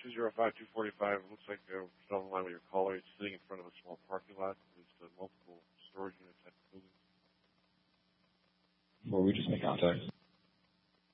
205-245. It looks like we're still on the line with your caller. He's sitting in front of a small parking lot. There's multiple storage units at the building. Will we just make contact?